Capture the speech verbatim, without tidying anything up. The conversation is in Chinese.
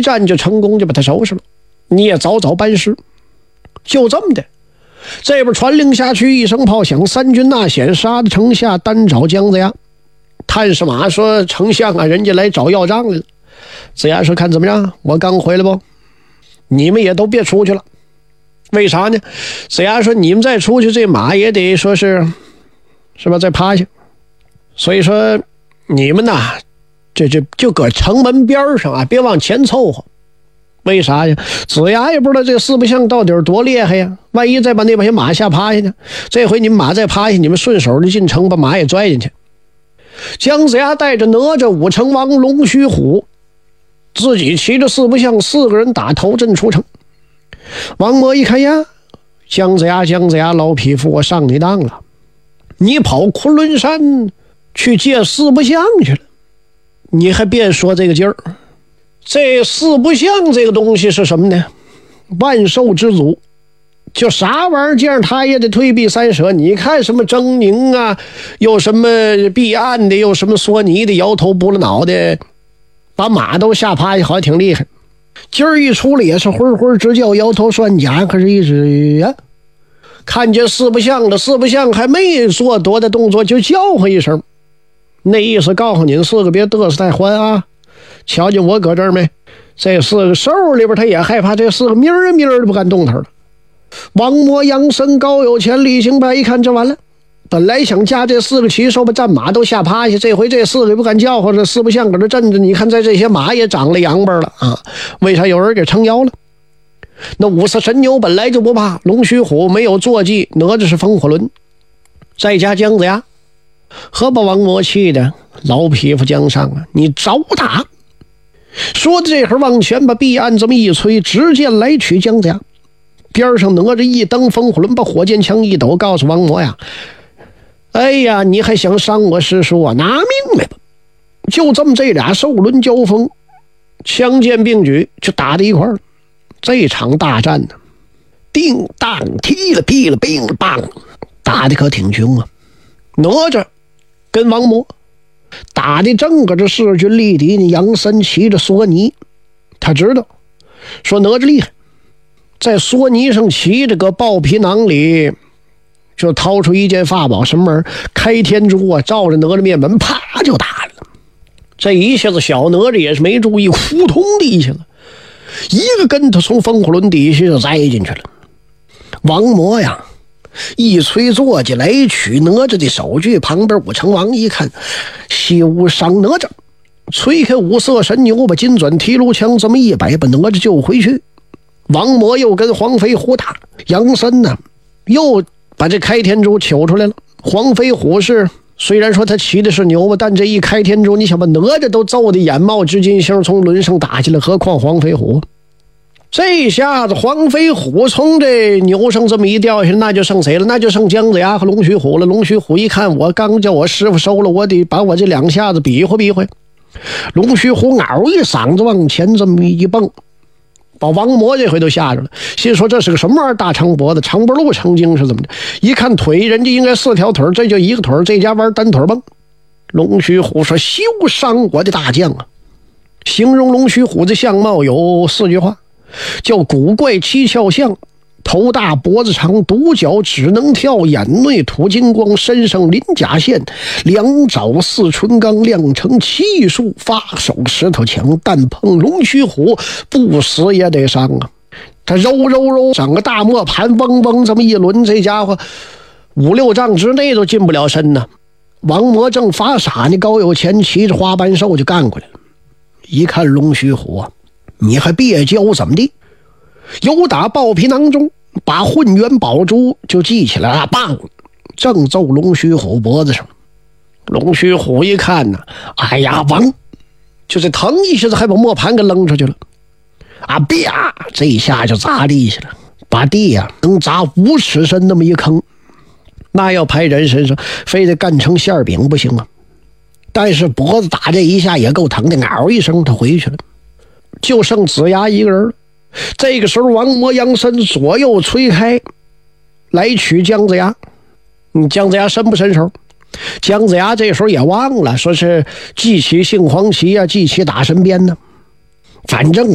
战就成功，就把他收拾了，你也早早办事。就这么的，这边传令下去，一声炮响，三军纳险，杀的城下，单找姜子牙。探视马说：“丞相啊，人家来找要账来了。”子牙说：“看怎么样？我刚回来不？你们也都别出去了。为啥呢？”子牙说：“你们再出去，这马也得说是，是吧？再趴下。所以说，你们呐，这这就搁城门边上啊，别往前凑合。为啥呀？子牙也不知道这四不像到底有多厉害呀。万一再把那些马吓趴下呢？这回你们马再趴下，你们顺手就进城，把马也拽进去。”姜子牙带着哪吒、武成王、龙须虎，自己骑着四不像，四个人打头阵出城。王魔一看呀，姜子牙，姜子牙，老匹夫，我上你当了，你跑昆仑山去借四不像去了，你还别说这个劲儿。这四不像这个东西是什么呢？万兽之祖，就啥玩意儿见着他也得退避三舍。你看什么狰狞啊，有什么避暗的，有什么缩泥的，摇头拨了脑的，把马都吓趴下，好像挺厉害。今儿一出来也是灰灰直叫，摇头算假，可是一直呀，看见四不像了，四不像还没做多大动作，就叫唤一声，那意思告诉您四个别嘚瑟太欢啊。瞧见我搁这儿没？这四个兽里边他也害怕，这四个咪儿咪儿的不敢动弹了。王魔、杨森、高有钱、李兴白一看这完了，本来想架这四个骑兽把战马都吓趴下，这回这四个不敢叫唤，这四不像搁这镇着，你看在这些马也长了洋巴了啊！为啥有人给撑腰了？那五色神牛本来就不怕，龙须虎没有坐骑，哪吒是风火轮，再加姜子牙，何把王魔气的？老匹夫姜尚啊，你找打！说的这会儿往前把臂按这么一催，直接来取姜子牙。边上哪吒一蹬风火轮，把火箭枪一抖，告诉王魔呀：“哎呀，你还想伤我师叔啊？拿命来吧！”就这么这俩兽轮交锋，枪剑并举，就打在一块儿。这场大战呢，叮当踢了劈了乒了棒，打的可挺凶啊！哪吒跟王魔打的正搁这势均力敌呢。杨森骑着索尼，他知道说哪吒厉害，在索尼上骑着个豹皮囊里就掏出一件法宝，什么玩意儿？开天珠啊，照着哪吒面门啪就打了。这一下子小哪吒也是没注意，扑通地下了，一个跟头从风火轮底下就栽进去了。王魔呀一催坐骑来取哪吒的手具，旁边武成王一看，休伤哪吒，催开五色神牛，把金转提炉枪这么一摆，把哪吒救回去。王魔又跟黄飞虎打，杨森呢又把这开天珠取出来了。黄飞虎是虽然说他骑的是牛吧，但这一开天珠，你想把哪吒都揍得眼冒直金星，从轮上打下来，何况黄飞虎？这下子黄飞虎从这牛上这么一掉下来，那就剩谁了？那就剩姜子牙和龙须虎了。龙须虎一看，我刚叫我师傅收了，我得把我这两下子比划比划。龙须虎嗷一嗓子往前这么一蹦，把王魔这回都吓着了，心说这是个什么玩意儿？大长脖子，长脖鹿成精是怎么的？一看腿，人家应该四条腿，这就一个腿，这家玩单腿蹦。龙须虎说：“休伤我的大将啊！”形容龙须虎的相貌有四句话，叫古怪七窍相，头大脖子长，独角只能跳，眼内吐金光，身上鳞甲线，两爪似春钢，亮成气数，发手石头强，但碰龙须虎不死也得伤啊！他揉揉揉，整个大磨盘嗡嗡这么一轮，这家伙五六丈之内都进不了身呢。王魔正发傻呢，高有钱骑着花斑兽就干过来了。一看龙须虎啊，你还别教怎么的？由打豹皮囊中把混元宝珠就记起来了，棒，正揍龙须虎脖子上。龙须虎一看呢，哎呀，王，就是疼一下子，还把磨盘给扔出去了。啊，啪！这一下就砸地下了，把地呀、啊、能砸五尺深那么一坑，那要拍人身上，非得干成馅饼不行啊！但是脖子打这一下也够疼的，嗷一声他回去了，就剩子牙一个人了。这个时候，王魔杨森左右催开，来取姜子牙。你姜子牙伸不伸手？姜子牙这时候也忘了，说是记起杏黄旗啊，记起打身边呢。反正